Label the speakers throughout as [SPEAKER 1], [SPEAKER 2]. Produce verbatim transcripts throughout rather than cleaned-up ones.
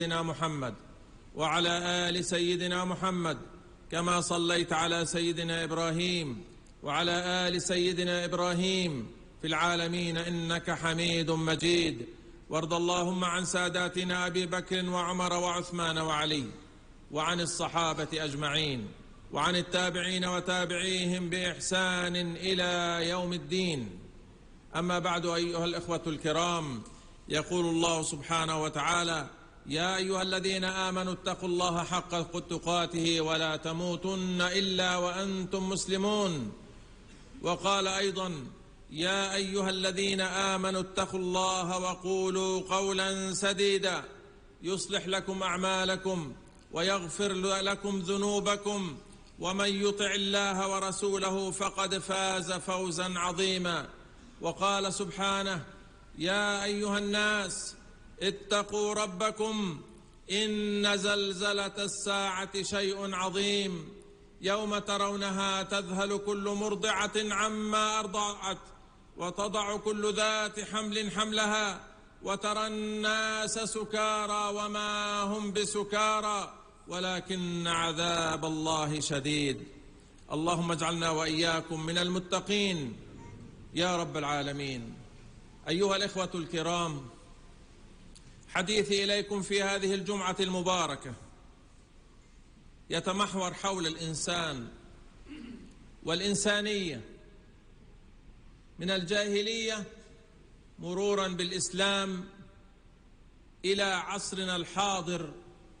[SPEAKER 1] سيدنا محمد وعلى آل سيدنا محمد كما صليت على سيدنا إبراهيم وعلى آل سيدنا إبراهيم في العالمين إنك حميد مجيد. وارض اللهم عن ساداتنا أبي بكر وعمر وعثمان وعلي وعن الصحابة أجمعين وعن التابعين وتابعيهم بإحسان إلى يوم الدين. أما بعد، أيها الإخوة الكرام، يقول الله سبحانه وتعالى: يا أيها الذين آمنوا اتقوا الله حق تقاته ولا تموتن إلا وأنتم مسلمون. وقال أيضا: يا أيها الذين آمنوا اتقوا الله وقولوا قولا سديدا يصلح لكم أعمالكم ويغفر لكم ذنوبكم ومن يطع الله ورسوله فقد فاز فوزا عظيما. وقال سبحانه: يا أيها الناس اتقوا ربكم إن زلزلة الساعة شيء عظيم يوم ترونها تذهل كل مرضعة عما أرضعت وتضع كل ذات حمل حملها وترى الناس سكارى وما هم بسكارى ولكن عذاب الله شديد. اللهم اجعلنا وإياكم من المتقين يا رب العالمين. أيها الإخوة الكرام، حديثي إليكم في هذه الجمعة المباركة يتمحور حول الإنسان والإنسانية من الجاهلية مرورا بالإسلام إلى عصرنا الحاضر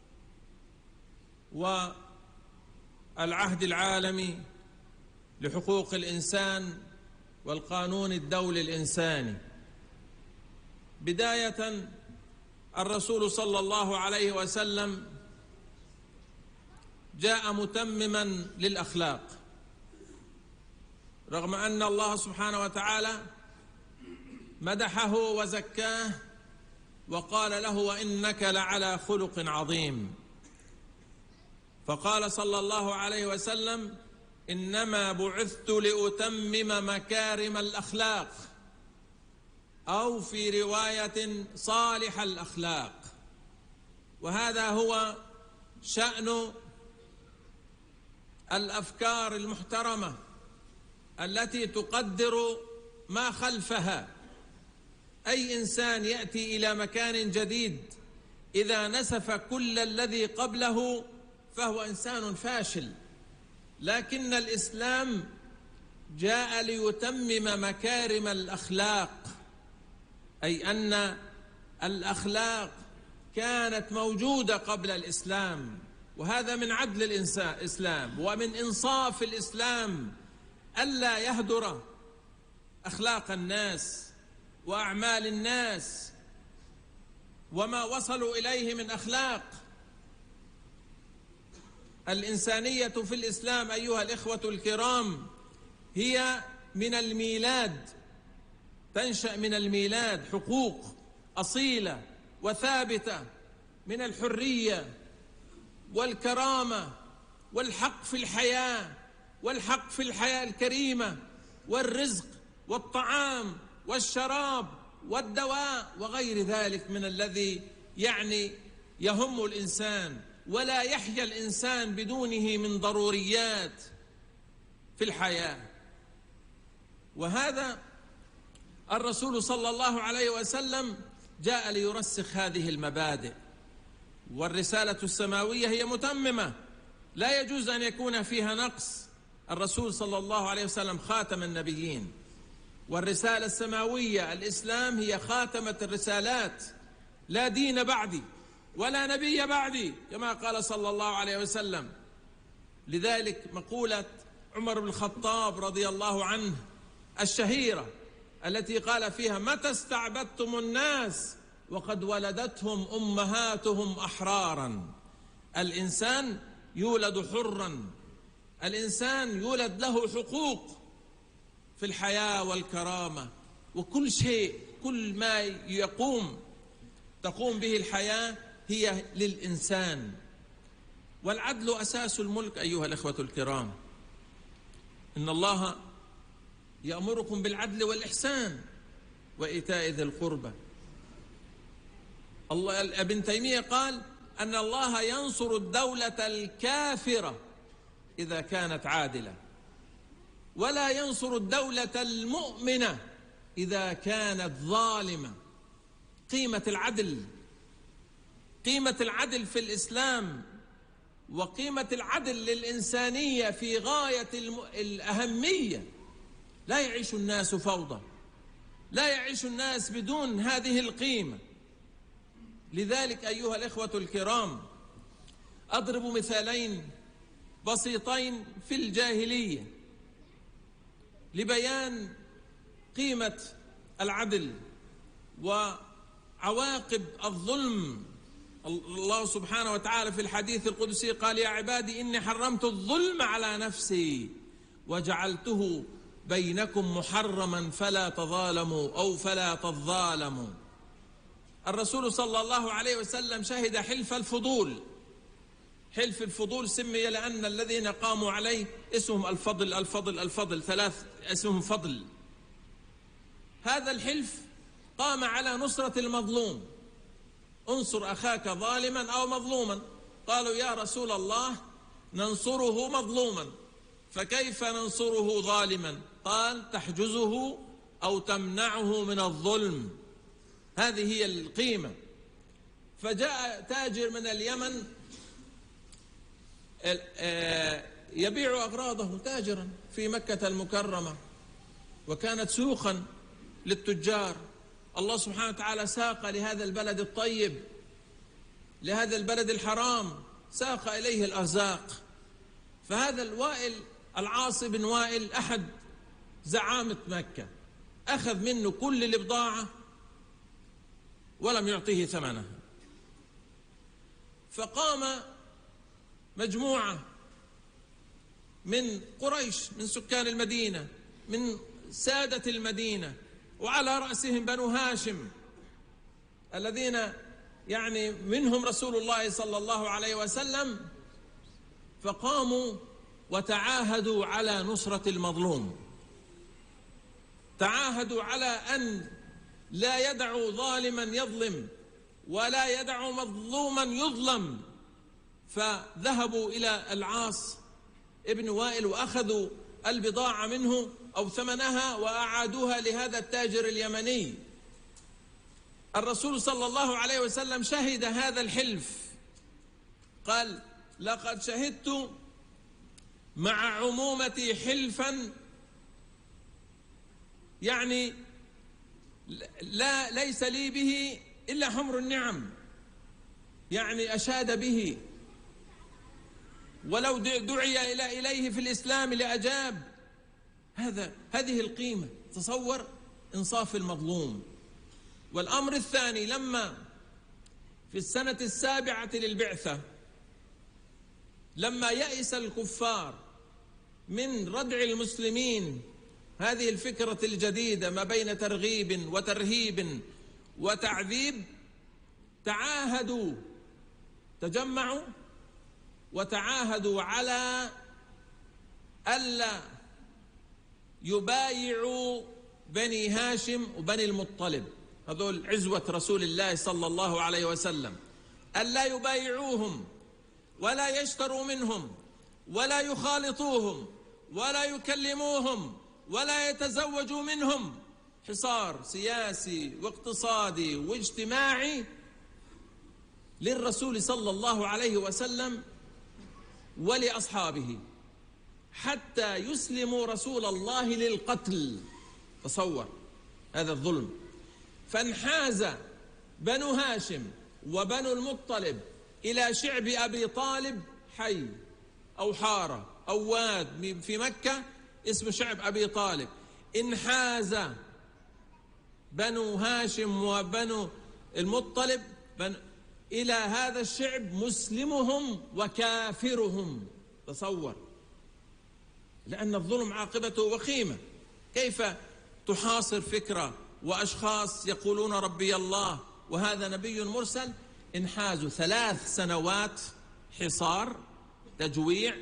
[SPEAKER 1] والعهد العالمي لحقوق الإنسان والقانون الدولي الإنساني. بداية، الرسول صلى الله عليه وسلم جاء متمما للأخلاق، رغم أن الله سبحانه وتعالى مدحه وزكاه وقال له: وإنك لعلى خلق عظيم. فقال صلى الله عليه وسلم: إنما بعثت لأتمم مكارم الأخلاق، أو في رواية صالح الأخلاق. وهذا هو شأن الأفكار المحترمة التي تقدر ما خلفها. أي إنسان يأتي إلى مكان جديد إذا نسف كل الذي قبله فهو إنسان فاشل. لكن الإسلام جاء ليتمم مكارم الأخلاق، أي أن الأخلاق كانت موجودة قبل الإسلام، وهذا من عدل الإسلام ومن إنصاف الإسلام ألا يهدر أخلاق الناس وأعمال الناس وما وصلوا إليه من أخلاق. الإنسانية في الإسلام أيها الإخوة الكرام هي من الميلاد، تنشأ من الميلاد، حقوق أصيلة وثابتة من الحرية والكرامة والحق في الحياة والحق في الحياة الكريمة والرزق والطعام والشراب والدواء وغير ذلك من الذي يعني يهم الإنسان، ولا يحيا الإنسان بدونه من ضروريات في الحياة. وهذا الرسول صلى الله عليه وسلم جاء ليرسخ هذه المبادئ، والرسالة السماوية هي متممة لا يجوز أن يكون فيها نقص. الرسول صلى الله عليه وسلم خاتم النبيين، والرسالة السماوية الإسلام هي خاتمة الرسالات، لا دين بعدي ولا نبي بعدي كما قال صلى الله عليه وسلم. لذلك مقولة عمر بن الخطاب رضي الله عنه الشهيرة التي قال فيها: متى استعبدتم الناس وقد ولدتهم أمهاتهم أحرارا. الإنسان يولد حرا، الإنسان يولد له حقوق في الحياة والكرامة، وكل شيء، كل ما يقوم تقوم به الحياة هي للإنسان. والعدل أساس الملك أيها الإخوة الكرام. إن الله يأمركم بالعدل والإحسان وإيتاء ذي القربى. الله ابن تيمية قال: أن الله ينصر الدولة الكافرة إذا كانت عادلة، ولا ينصر الدولة المؤمنة إذا كانت ظالمة. قيمة العدل، قيمة العدل في الإسلام وقيمة العدل للإنسانية في غاية الأهمية. لا يعيش الناس فوضى، لا يعيش الناس بدون هذه القيمة. لذلك أيها الإخوة الكرام، أضرب مثالين بسيطين في الجاهلية لبيان قيمة العدل وعواقب الظلم. الله سبحانه وتعالى في الحديث القدسي قال: يا عبادي إني حرمت الظلم على نفسي وجعلته بينكم محرما فلا تظالموا أو فلا تظالموا. الرسول صلى الله عليه وسلم شهد حلف الفضول. حلف الفضول سمي لأن الذين قاموا عليه اسمهم الفضل الفضل الفضل، ثلاث اسمهم فضل. هذا الحلف قام على نصرة المظلوم. انصر أخاك ظالما أو مظلوما. قالوا: يا رسول الله ننصره مظلوما، فكيف ننصره ظالما؟ قال: تحجزه أو تمنعه من الظلم. هذه هي القيمة. فجاء تاجر من اليمن يبيع أغراضه، تاجرا في مكة المكرمة، وكانت سوقا للتجار. الله سبحانه وتعالى ساق لهذا البلد الطيب، لهذا البلد الحرام، ساق إليه الأرزاق. فهذا الوائل العاص بن وائل أحد زعامة مكة أخذ منه كل البضاعة ولم يعطيه ثمنها. فقام مجموعة من قريش، من سكان المدينة، من سادة المدينة، وعلى رأسهم بنو هاشم الذين يعني منهم رسول الله صلى الله عليه وسلم. فقاموا وتعاهدوا على نصرة المظلوم، تعاهدوا على أن لا يدعوا ظالما يظلم ولا يدعوا مظلوما يظلم. فذهبوا إلى العاص ابن وائل وأخذوا البضاعة منه أو ثمنها وأعادوها لهذا التاجر اليمني. الرسول صلى الله عليه وسلم شهد هذا الحلف، قال: لقد شهدت مع عمومتي حلفا يعني لا ليس لي به إلا حمر النعم، يعني أشاد به، ولو دعي إلى إليه في الإسلام لأجاب. هذا هذه القيمة. تصور إنصاف المظلوم. والأمر الثاني، لما في السنة السابعة للبعثة، لما يئس الكفار من ردع المسلمين، هذه الفكرة الجديدة ما بين ترغيب وترهيب وتعذيب، تعاهدوا، تجمعوا وتعاهدوا على ألا يبايعوا بني هاشم وبني المطلب، هذول عزوة رسول الله صلى الله عليه وسلم، ألا يبايعوهم ولا يشتروا منهم ولا يخالطوهم ولا يكلموهم ولا يتزوجوا منهم. حصار سياسي واقتصادي واجتماعي للرسول صلى الله عليه وسلم ولأصحابه حتى يسلموا رسول الله للقتل. تصور هذا الظلم. فانحاز بنو هاشم وبنو المطلب إلى شعب أبي طالب، حي أو حارة أو واد في مكة اسم شعب أبي طالب. انحاز بنو هاشم وبنو المطلب بنو إلى هذا الشعب، مسلمهم وكافرهم. تصور، لأن الظلم عاقبته وخيمة. كيف تحاصر فكرة وأشخاص يقولون ربي الله وهذا نبي مرسل؟ انحازوا ثلاث سنوات حصار، تجويع،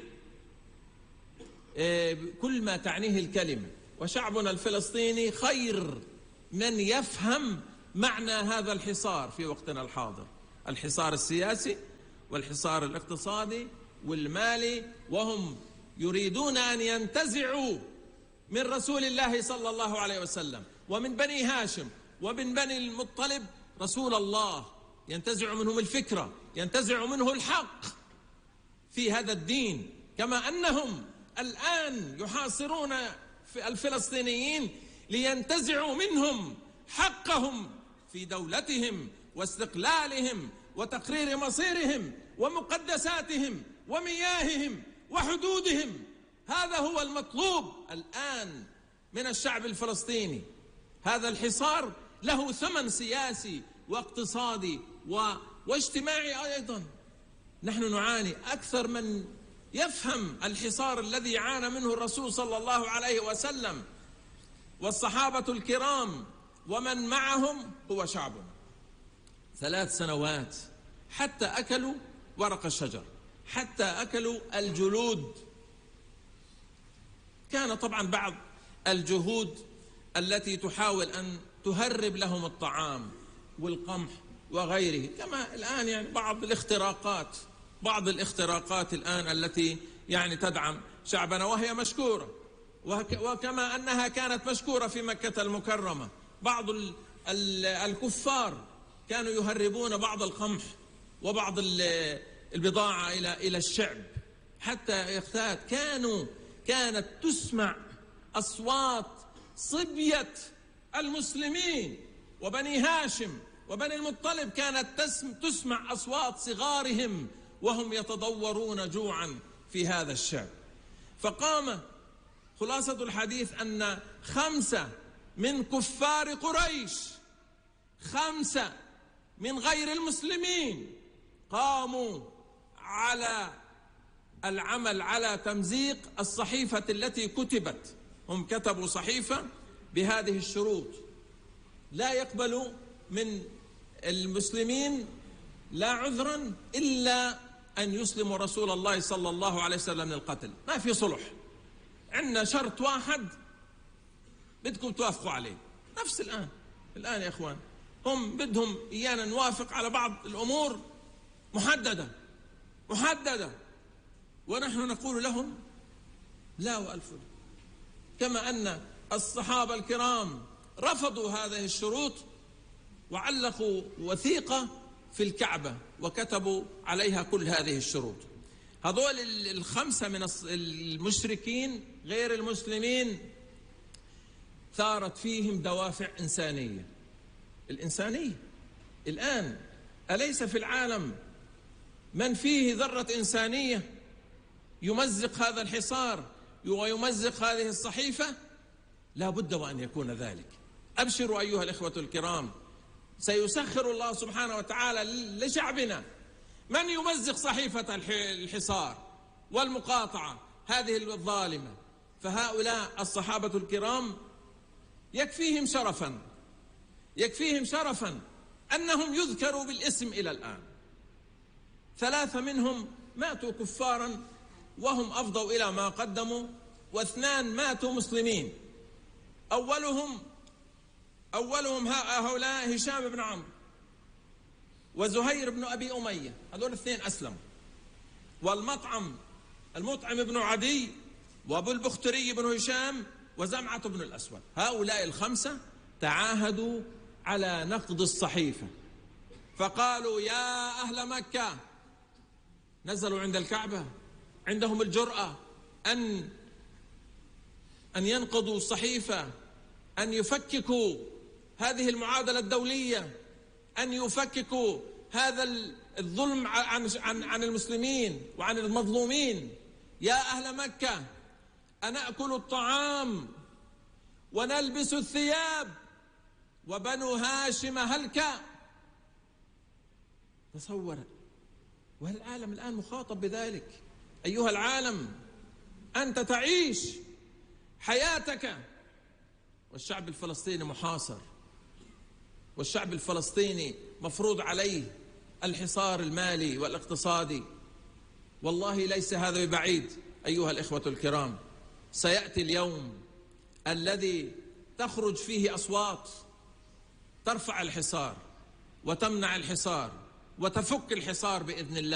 [SPEAKER 1] كل ما تعنيه الكلمة. وشعبنا الفلسطيني خير من يفهم معنى هذا الحصار في وقتنا الحاضر، الحصار السياسي والحصار الاقتصادي والمالي، وهم يريدون أن ينتزعوا من رسول الله صلى الله عليه وسلم ومن بني هاشم ومن بني المطلب رسول الله، ينتزع منهم الفكرة، ينتزع منه الحق في هذا الدين، كما أنهم الآن يحاصرون في الفلسطينيين لينتزعوا منهم حقهم في دولتهم واستقلالهم وتقرير مصيرهم ومقدساتهم ومياههم وحدودهم. هذا هو المطلوب الآن من الشعب الفلسطيني. هذا الحصار له ثمن سياسي واقتصادي و... واجتماعي أيضا. نحن نعاني، أكثر من يفهم الحصار الذي عانى منه الرسول صلى الله عليه وسلم والصحابة الكرام ومن معهم هو شعبنا. ثلاث سنوات حتى أكلوا ورق الشجر، حتى أكلوا الجلود. كان طبعا بعض الجهود التي تحاول أن تهرب لهم الطعام والقمح وغيره، كما الآن يعني بعض الاختراقات بعض الاختراقات الآن التي يعني تدعم شعبنا، وهي مشكورة، وكما أنها كانت مشكورة في مكة المكرمة. بعض الكفار كانوا يهربون بعض القمح وبعض البضاعة إلى إلى الشعب حتى يختات. كانوا كانت تسمع أصوات صبية المسلمين وبني هاشم وبني المطلب، كانت تسمع أصوات صغارهم وهم يتضورون جوعا في هذا الشعب. فقام خلاصة الحديث أن خمسة من كفار قريش، خمسة من غير المسلمين، قاموا على العمل على تمزيق الصحيفة التي كتبت. هم كتبوا صحيفة بهذه الشروط: لا يقبل من المسلمين لا عذرا إلا أن يسلموا رسول الله صلى الله عليه وسلم من القتل. ما في صلح، عندنا شرط واحد بدكم توافقوا عليه. نفس الآن الآن يا إخوان، هم بدهم إيانا نوافق على بعض الأمور محددة محددة ونحن نقول لهم لا وألف لا. كما أن الصحابة الكرام رفضوا هذه الشروط وعلقوا وثيقة في الكعبة وكتبوا عليها كل هذه الشروط. هذول الخمسة من المشركين غير المسلمين ثارت فيهم دوافع إنسانية. الإنسانية الآن، أليس في العالم من فيه ذرة إنسانية يمزق هذا الحصار ويمزق هذه الصحيفة؟ لا بد وأن يكون ذلك. أبشروا أيها الإخوة الكرام، سيسخر الله سبحانه وتعالى لشعبنا من يمزق صحيفة الحصار والمقاطعة هذه الظالمة. فهؤلاء الصحابة الكرام يكفيهم شرفا يكفيهم شرفا أنهم يذكروا بالاسم إلى الآن. ثلاثة منهم ماتوا كفارا وهم أفضوا إلى ما قدموا، واثنان ماتوا مسلمين. أولهم أولهم هؤلاء هشام بن عمرو وزهير بن أبي أمية، هذول الاثنين أسلموا. والمطعم المطعم بن عدي وأبو البختري بن هشام وزمعة بن الأسود، هؤلاء الخمسة تعاهدوا على نقض الصحيفة. فقالوا يا أهل مكة، نزلوا عند الكعبة، عندهم الجرأة أن أن ينقضوا الصحيفة، أن يفككوا هذه المعادلة الدولية، أن يفككوا هذا الظلم عن عن عن المسلمين وعن المظلومين. يا أهل مكة، أنأكل الطعام ونلبس الثياب وبنو هاشم هلكا. تصور، والعالم الآن مخاطب بذلك. أيها العالم، أنت تعيش حياتك والشعب الفلسطيني محاصر، والشعب الفلسطيني مفروض عليه الحصار المالي والاقتصادي. والله ليس هذا ببعيد أيها الإخوة الكرام، سيأتي اليوم الذي تخرج فيه أصوات ترفع الحصار وتمنع الحصار وتفك الحصار بإذن الله.